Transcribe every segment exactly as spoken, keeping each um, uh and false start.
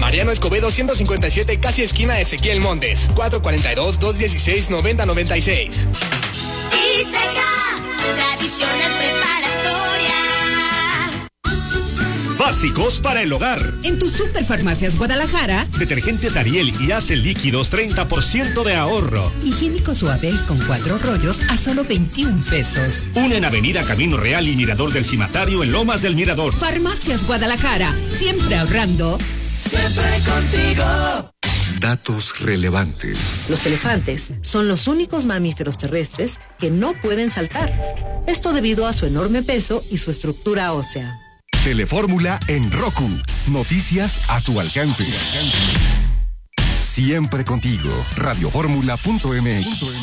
Mariano Escobedo ciento cincuenta y siete, casi esquina Ezequiel Montes. cuatro cuatro dos, dos uno seis, nueve cero nueve seis. Iseca, tradicional preparatoria. Básicos para el hogar. En tu Superfarmacias Guadalajara, detergentes Ariel y Ace líquidos, treinta por ciento de ahorro. Higiénico Suabel con cuatro rollos a solo veintiún pesos. Una en Avenida Camino Real y Mirador del Cimatario en Lomas del Mirador. Farmacias Guadalajara, siempre ahorrando. Siempre contigo. Datos relevantes. Los elefantes son los únicos mamíferos terrestres que no pueden saltar. Esto debido a su enorme peso y su estructura ósea. Telefórmula en Roku. Noticias a tu alcance. Siempre contigo. radioformula punto m x.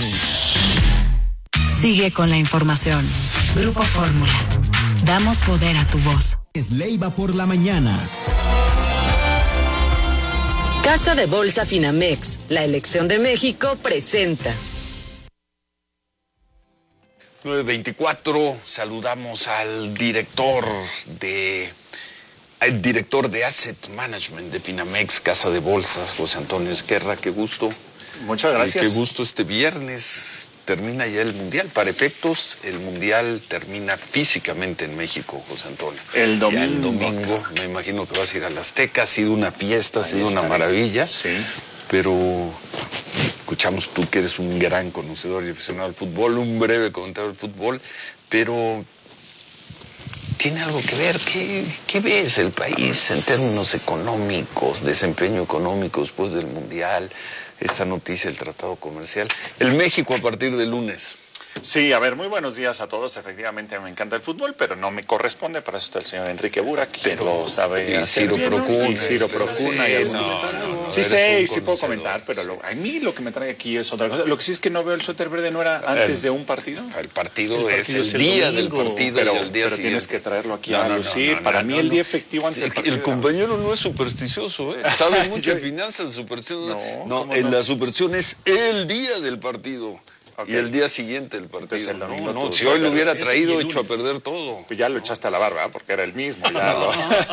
Sigue con la información. Grupo Fórmula. Damos poder a tu voz. Es Leiva por la mañana. Casa de Bolsa Finamex, la elección de México presenta. nueve veinticuatro, saludamos al director de el director de Asset Management de Finamex, Casa de Bolsas, José Antonio Esquerra. Qué gusto. Muchas gracias. Qué gusto. Este viernes termina ya el Mundial. Para efectos, el Mundial termina físicamente en México, José Antonio. El domingo. Ya el domingo, me imagino que vas a ir a la Azteca. Ha sido una fiesta, ha sido una maravilla. Sí. Pero escuchamos tú que eres un gran conocedor y aficionado al fútbol, un breve comentario del fútbol, pero ¿tiene algo que ver? ¿Qué, qué ves el país en términos económicos, desempeño económico después del Mundial? Esta noticia del Tratado Comercial. El México a partir de lunes. Sí, a ver, muy buenos días a todos. Efectivamente me encanta el fútbol, pero no me corresponde. Para eso está el señor Enrique Burak, quien lo sabe y hacer Ciro bien, Procuna. Y Ciro Procuna. Sí, y no, no, no, sí sé, sí puedo conocedor, comentar, pero sí. lo, a mí lo que me trae aquí es otra cosa. Lo que sí es que no veo el suéter verde, ¿no era antes el, de un partido? El partido, el partido es el, es el día domingo, del partido pero, y el día pero siguiente. Tienes que traerlo aquí no, a no, lucir. no, no, Para no, mí no, el día no. efectivo antes del El, partido. el compañero no es supersticioso, ¿eh? Sabe mucho de finanzas, superstición. No, no, en no? la superstición es el día del partido. Okay. Y el día siguiente el partido. El domingo, no, no, si hoy lo hubiera traído, hecho a perder todo. Pues ya lo echaste a la barba, porque era el mismo. Ya lo...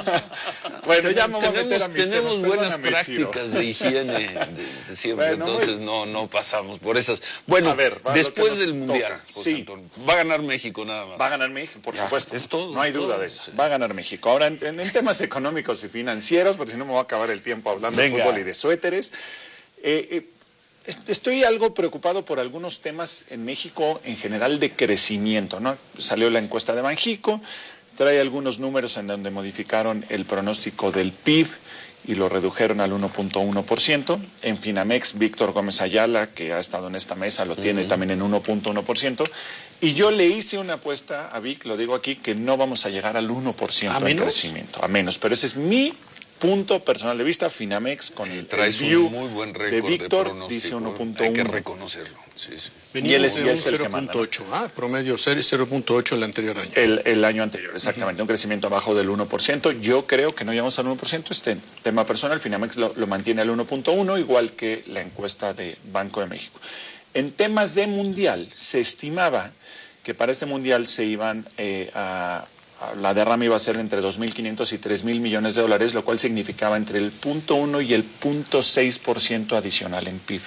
bueno, ya me voy tenemos, a meter a mis tenemos temas. buenas Perdóname, prácticas Ciro. de higiene de, de siempre, bueno, entonces muy... no, no pasamos por esas. Bueno, a ver, va, después del Mundial, José sí. Antonio, va a ganar México nada más. Va a ganar México, por ya, supuesto. Es todo. No hay todo, duda de eso. Sí. Va a ganar México. Ahora, en, en, en temas económicos y financieros, porque si no me va a acabar el tiempo hablando Venga. de fútbol y de suéteres. Eh, eh, Estoy algo preocupado por algunos temas en México en general de crecimiento, ¿no? Salió la encuesta de Banjico, trae algunos números en donde modificaron el pronóstico del P I B y lo redujeron al uno punto uno por ciento. En Finamex, Víctor Gómez Ayala, que ha estado en esta mesa, lo tiene uh-huh. también en uno punto uno por ciento. Y yo le hice una apuesta a Vic, lo digo aquí, que no vamos a llegar al uno por ciento en crecimiento, a menos, pero ese es mi punto personal de vista. Finamex con el, traes el view un muy buen récord de Víctor de dice uno punto uno. Hay que reconocerlo. Sí, sí. Venimos y él es, de un cero punto ocho, ah, promedio cero punto ocho el anterior año. El, el año anterior, exactamente, uh-huh. un crecimiento abajo del uno por ciento. Yo creo que no llegamos al uno por ciento. Este tema personal, Finamex lo, lo mantiene al uno punto uno, igual que la encuesta de Banco de México. En temas de mundial, se estimaba que para este mundial se iban eh, a... la derrama iba a ser entre dos mil quinientos y tres mil millones de dólares, lo cual significaba entre el punto uno y el punto seis por ciento adicional en P I B.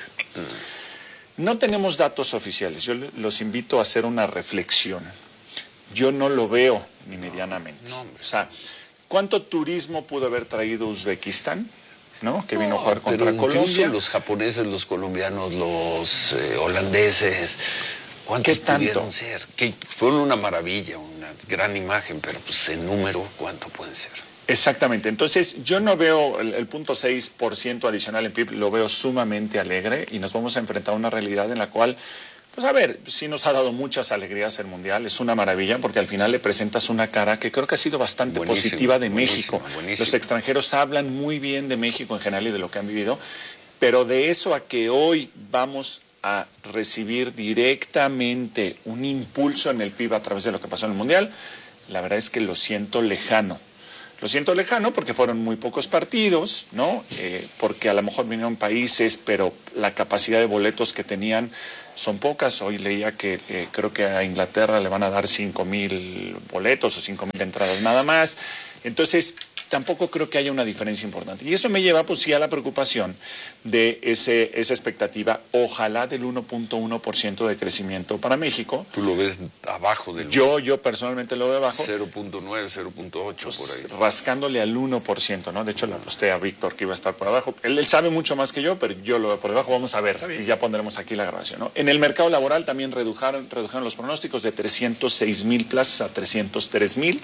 Mm. No tenemos datos oficiales. Yo los invito a hacer una reflexión. Yo no lo veo ni medianamente. No, no, o sea, ¿cuánto turismo pudo haber traído Uzbekistán? ¿No? Que vino no, a jugar contra pero Colombia. Los japoneses, los colombianos, los eh, holandeses. ¿Cuántos pudieron ser? Que fueron una maravilla, una gran imagen, pero pues en número, ¿cuánto pueden ser? Exactamente. Entonces, yo no veo el, el punto seis por ciento adicional en P I B, lo veo sumamente alegre y nos vamos a enfrentar a una realidad en la cual, pues a ver, sí nos ha dado muchas alegrías el Mundial, es una maravilla porque al final le presentas una cara que creo que ha sido bastante buenísimo, positiva de México. Buenísimo. Los extranjeros hablan muy bien de México en general y de lo que han vivido, pero de eso a que hoy vamos a recibir directamente un impulso en el P I B a través de lo que pasó en el Mundial, la verdad es que lo siento lejano. Lo siento lejano porque fueron muy pocos partidos, ¿no? Eh, porque a lo mejor vinieron países, pero la capacidad de boletos que tenían son pocas. Hoy leía que eh, creo que a Inglaterra le van a dar cinco mil boletos o cinco mil entradas nada más. Entonces, tampoco creo que haya una diferencia importante. Y eso me lleva, pues sí, a la preocupación de ese, esa expectativa, ojalá del uno punto uno por ciento de crecimiento para México. ¿Tú lo ves abajo del...? Yo, yo personalmente lo veo abajo. cero punto nueve, cero punto ocho pues, por ahí. Rascándole al uno por ciento, ¿no? De hecho, le aposté a Víctor que iba a estar por abajo. Él, él sabe mucho más que yo, pero yo lo veo por debajo. Vamos a ver, y ya pondremos aquí la grabación, ¿no? En el mercado laboral también redujeron, redujeron los pronósticos de trescientos seis mil plazas a trescientos tres mil.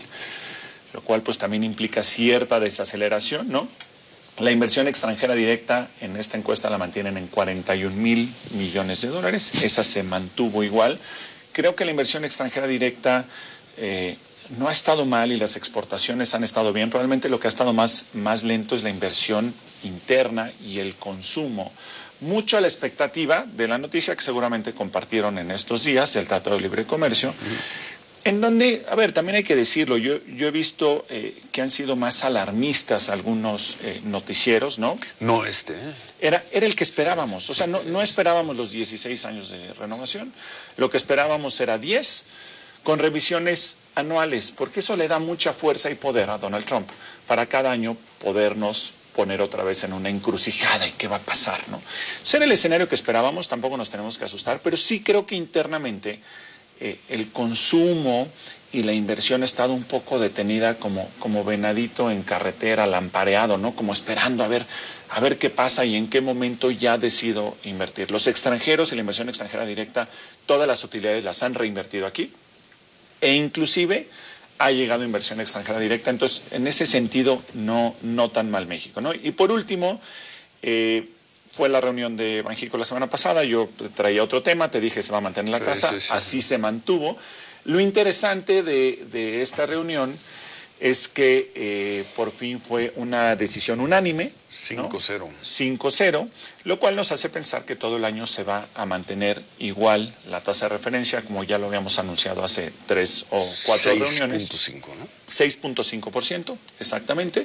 Lo cual pues también implica cierta desaceleración, ¿no? La inversión extranjera directa en esta encuesta la mantienen en cuarenta y un mil millones de dólares, esa se mantuvo igual. Creo que la inversión extranjera directa eh, no ha estado mal y las exportaciones han estado bien, probablemente lo que ha estado más, más lento es la inversión interna y el consumo. Mucho a la expectativa de la noticia que seguramente compartieron en estos días, el Tratado de Libre Comercio, uh-huh. En donde, a ver, también hay que decirlo, yo, yo he visto eh, que han sido más alarmistas algunos eh, noticieros, ¿no? No este, ¿eh? Era, era el que esperábamos, o sea, no, no esperábamos los dieciséis años de renovación, lo que esperábamos era diez, con revisiones anuales, porque eso le da mucha fuerza y poder a Donald Trump, para cada año podernos poner otra vez en una encrucijada y qué va a pasar, ¿no? Ser el escenario que esperábamos, tampoco nos tenemos que asustar, pero sí creo que internamente eh, el consumo y la inversión ha estado un poco detenida como, como venadito en carretera, lampareado, ¿no? Como esperando a ver, a ver qué pasa y en qué momento ya decido invertir. Los extranjeros y la inversión extranjera directa, todas las utilidades las han reinvertido aquí e inclusive ha llegado inversión extranjera directa. Entonces, en ese sentido, no, no tan mal México, ¿no? Y por último, eh, fue la reunión de Banxico la semana pasada, yo traía otro tema, te dije se va a mantener la sí, tasa, sí, sí. Así se mantuvo. Lo interesante de, de esta reunión es que eh, por fin fue una decisión unánime. cinco cero. ¿no? cinco cero, lo cual nos hace pensar que todo el año se va a mantener igual la tasa de referencia, como ya lo habíamos anunciado hace tres o cuatro reuniones. seis punto cinco, ¿no? seis punto cinco por ciento, exactamente.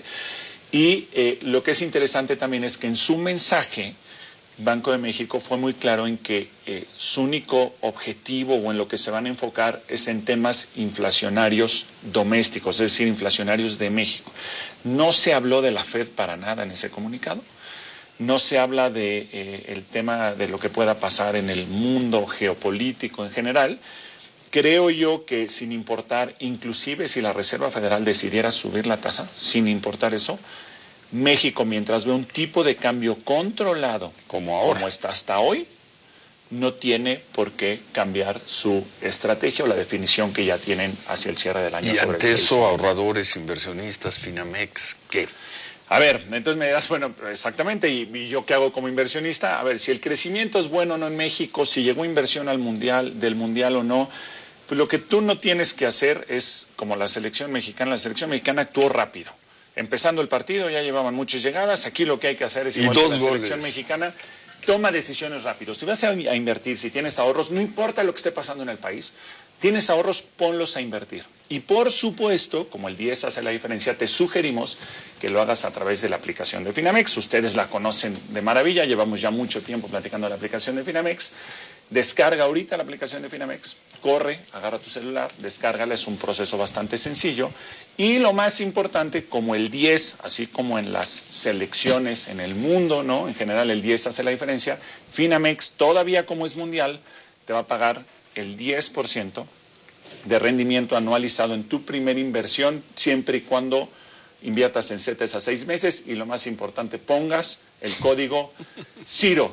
Y eh, lo que es interesante también es que en su mensaje, Banco de México fue muy claro en que eh, su único objetivo o en lo que se van a enfocar es en temas inflacionarios domésticos, es decir, inflacionarios de México. No se habló de la Fed para nada en ese comunicado, no se habla de eh, el tema de lo que pueda pasar en el mundo geopolítico en general. Creo yo que sin importar, inclusive si la Reserva Federal decidiera subir la tasa, sin importar eso, México, mientras ve un tipo de cambio controlado como ahora, como está hasta hoy, no tiene por qué cambiar su estrategia o la definición que ya tienen hacia el cierre del año. Y sobre ante el eso, ahorradores, inversionistas, Finamex, ¿qué? A ver, entonces me dirás, bueno, exactamente, ¿y, y yo qué hago como inversionista? A ver, si el crecimiento es bueno o no en México, si llegó inversión al mundial, del mundial o no, pues lo que tú no tienes que hacer es, como la selección mexicana, la selección mexicana actuó rápido. Empezando el partido ya llevaban muchas llegadas, aquí lo que hay que hacer es igual que la selección mexicana, toma decisiones rápido. Si vas a, a invertir, si tienes ahorros, no importa lo que esté pasando en el país, tienes ahorros, ponlos a invertir. Y por supuesto, como el diez hace la diferencia, te sugerimos que lo hagas a través de la aplicación de Finamex. Ustedes la conocen de maravilla, llevamos ya mucho tiempo platicando de la aplicación de Finamex. Descarga ahorita la aplicación de Finamex, corre, agarra tu celular, descárgala, es un proceso bastante sencillo. Y lo más importante, como el diez, así como en las selecciones en el mundo, ¿no? En general el diez hace la diferencia, Finamex todavía como es mundial, te va a pagar el diez por ciento de rendimiento anualizado en tu primera inversión, siempre y cuando inviertas en CETES a seis meses y lo más importante, pongas el código CIRO.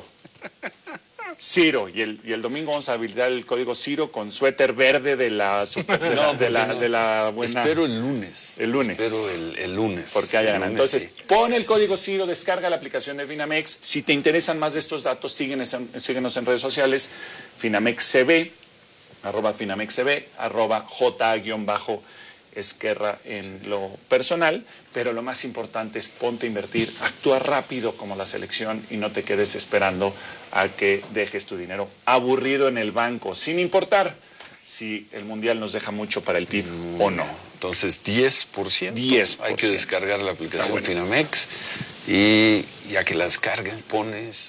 Ciro, y el, y el domingo vamos a habilitar el código Ciro con suéter verde de la super, de, no, de, la, no. de la buena. Espero el lunes. El lunes. Espero el, el lunes. Porque haya ganado. Entonces, sí. Pon el código Ciro, descarga la aplicación de Finamex. Si te interesan más de estos datos, síguenos en, síguenos en redes sociales. FinamexCB, arroba FinamexCB, arroba J- Esquerra en lo personal, pero lo más importante es ponte a invertir, actúa rápido como la selección y no te quedes esperando a que dejes tu dinero aburrido en el banco, sin importar si el mundial nos deja mucho para el P I B mm, o no. Entonces, diez por ciento. diez por ciento. Hay que descargar la aplicación bueno. Finamex y ya que la descarguen, pones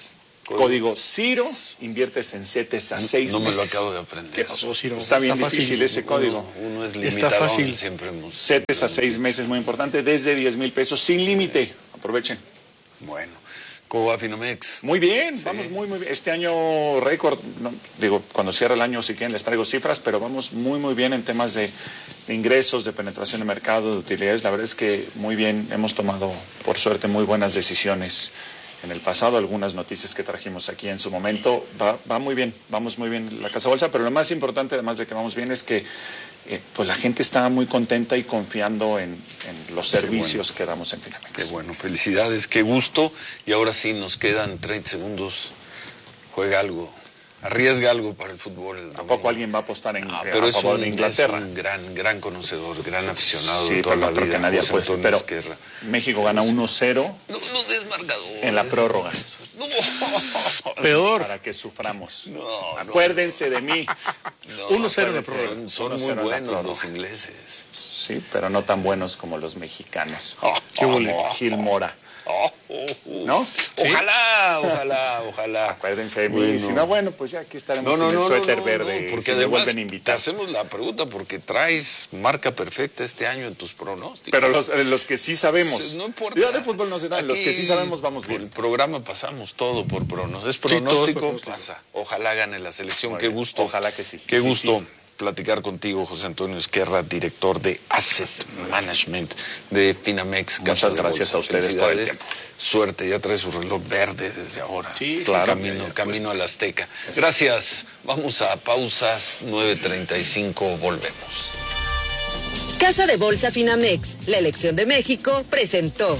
Código Ciro, inviertes en CETES a seis no meses. No me lo acabo de aprender. ¿Qué pasó, Ciro? Está bien Está difícil fácil. ese código. Uno, uno es limitado. Está fácil. Siempre hemos... CETES a seis meses, muy importante, desde diez mil pesos, sin límite. Aprovechen. Bueno, ¿cómo va Finamex? Muy bien, Sí. vamos muy, muy bien. Este año récord, no, digo, cuando cierre el año si quieren les traigo cifras, pero vamos muy, muy bien en temas de, de ingresos, de penetración de mercado, de utilidades. La verdad es que muy bien, hemos tomado, por suerte, muy buenas decisiones en el pasado, algunas noticias que trajimos aquí en su momento. Va, va muy bien, vamos muy bien la Casa Bolsa, pero lo más importante, además de que vamos bien, es que eh, pues la gente está muy contenta y confiando en, en los servicios bueno. que damos en Finamex. Qué bueno, felicidades, qué gusto. Y ahora sí, nos quedan treinta segundos. Juega algo, arriesga algo para el fútbol. El Tampoco alguien va a apostar en ah, a pero es favor un, de Inglaterra. Es un gran, gran conocedor, gran aficionado Sí, de toda pero la no creo vida. que nadie José apueste, Antonio pero Esquerra. México gana uno cero No, no des marcadores. en la prórroga. No. Peor. Para que suframos. No, Acuérdense de mí. No, uno cero en la acuérdense, prórroga. Son, son uno muy cero en la buenos prórroga. los ingleses. Sí, pero no tan buenos como los mexicanos. Qué huele. Como Gil Mora. Oh, oh, oh. ¿No? Ojalá, ojalá, ojalá. Acuérdense de mí. Bueno. Si no, bueno, pues ya aquí estaremos No, no, en el no, suéter no, no, verde. no, porque si me además vuelven a te invitar. hacemos la pregunta porque traes marca perfecta este año en tus pronósticos. Pero los, eh, los que sí sabemos. No importa. Ya de fútbol no se dan. Los que sí Aquí, sabemos vamos por el bien. programa pasamos todo por pronóstico. Es todo es pronóstico, pronóstico. pasa. Ojalá gane la selección. Muy Qué bien. gusto. Ojalá que sí. Qué Sí, gusto sí. platicar contigo, José Antonio Esquerra, director de Asset Management de Finamex. Muchas Casa de gracias Bolsa. a ustedes por el Felicidades. tiempo. Suerte, ya trae su reloj verde desde ahora. Sí, claro. Camino, Ya, ya, camino puesto. al Azteca. Gracias. Vamos a pausas. nueve treinta y cinco. Volvemos. Casa de Bolsa Finamex, la elección de México, presentó.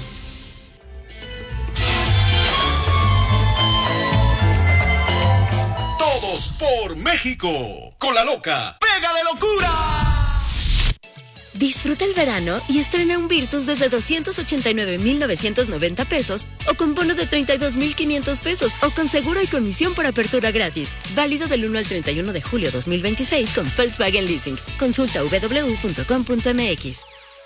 Todos por México. Con la loca. ¡Pega de locura! Disfruta el verano y estrena un Virtus desde doscientos ochenta y nueve mil novecientos noventa pesos o con bono de treinta y dos mil quinientos pesos o con seguro y comisión por apertura gratis. Válido del uno al treinta y uno de julio dos mil veintiséis con Volkswagen Leasing. Consulta w w w punto com punto m x.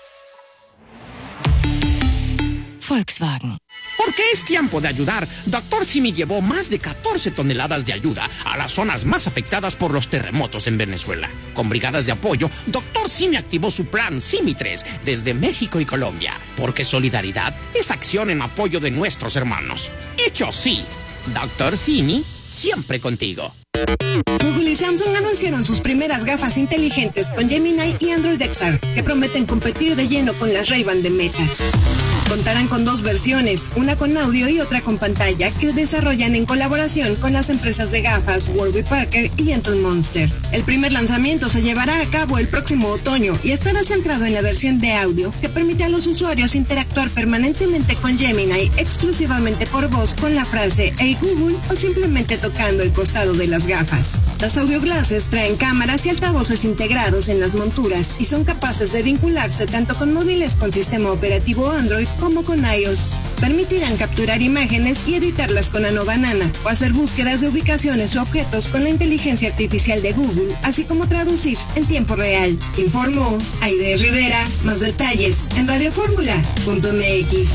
Volkswagen. Porque es tiempo de ayudar. Doctor Simi llevó más de catorce toneladas de ayuda a las zonas más afectadas por los terremotos en Venezuela. Con brigadas de apoyo, Doctor Simi activó su plan Simi tres desde México y Colombia. Porque solidaridad es acción en apoyo de nuestros hermanos. Hecho sí. Doctor Simi, siempre contigo. Google y Samsung anunciaron sus primeras gafas inteligentes con Gemini y Android X R, que prometen competir de lleno con las Ray-Ban de Meta. Contarán con dos versiones, una con audio y otra con pantalla, que desarrollan en colaboración con las empresas de gafas Warby Parker y Gentle Monster. El primer lanzamiento se llevará a cabo el próximo otoño y estará centrado en la versión de audio, que permite a los usuarios interactuar permanentemente con Gemini exclusivamente por voz con la frase "Hey Google" o simplemente tocando el costado de las gafas. Las audio glasses traen cámaras y altavoces integrados en las monturas y son capaces de vincularse tanto con móviles con sistema operativo Android como con iOS. Permitirán capturar imágenes y editarlas con Nano Banana o hacer búsquedas de ubicaciones o objetos con la inteligencia artificial de Google, así como traducir en tiempo real. Informó Aide Rivera. Más detalles en radioformula punto m x.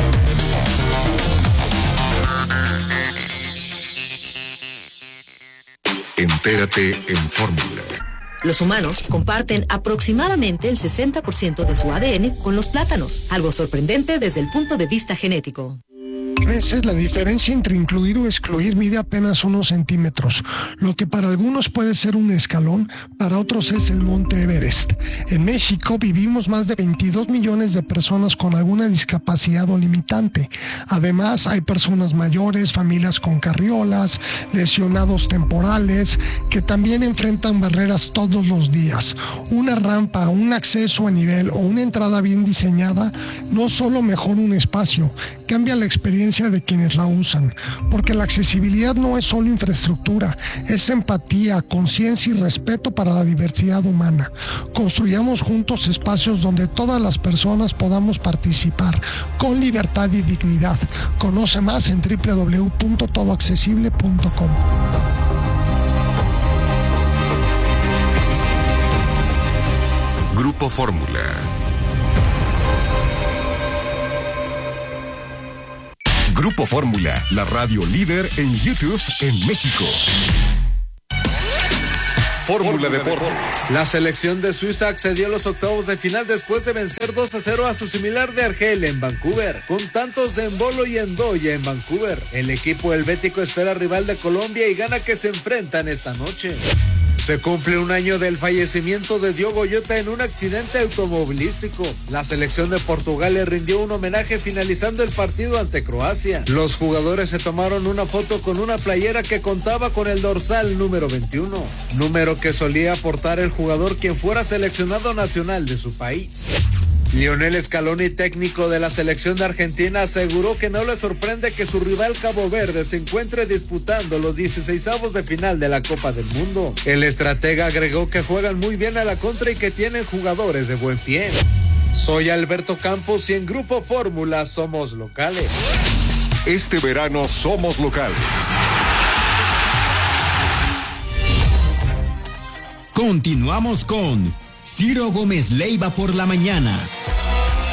Entérate en Fórmula. Los humanos comparten aproximadamente el sesenta por ciento de su A D N con los plátanos, algo sorprendente desde el punto de vista genético. A veces la diferencia entre incluir o excluir mide apenas unos centímetros, lo que para algunos puede ser un escalón, para otros es el Monte Everest. En México vivimos más de veintidós millones de personas con alguna discapacidad o limitante. Además, hay personas mayores, familias con carriolas, lesionados temporales, que también enfrentan barreras todos los días. Una rampa, un acceso a nivel o una entrada bien diseñada no solo mejora un espacio, cambia la experiencia de quienes la usan, porque la accesibilidad no es solo infraestructura, es empatía, conciencia y respeto para la diversidad humana. Construyamos juntos espacios donde todas las personas podamos participar con libertad y dignidad. Conoce más en w w w punto todo accesible punto com. Grupo Fórmula. Grupo Fórmula, la radio líder en YouTube en México. Fórmula Deportes. La selección de Suiza accedió a los octavos de final después de vencer dos a cero a su similar de Argelia en Vancouver, con tantos de Embolo y Endoya en Vancouver. El equipo helvético espera rival de Colombia y gana que se enfrentan esta noche. Se cumple un año del fallecimiento de Diogo Jota en un accidente automovilístico. La selección de Portugal le rindió un homenaje finalizando el partido ante Croacia. Los jugadores se tomaron una foto con una playera que contaba con el dorsal número veintiuno, número que solía portar el jugador quien fuera seleccionado nacional de su país. Lionel Scaloni, técnico de la selección de Argentina, aseguró que no le sorprende que su rival Cabo Verde se encuentre disputando los dieciseisavos de final de la Copa del Mundo. El estratega agregó que juegan muy bien a la contra y que tienen jugadores de buen pie. Soy Alberto Campos y en Grupo Fórmula somos locales. Este verano somos locales. Continuamos con Ciro Gómez Leiva por la mañana.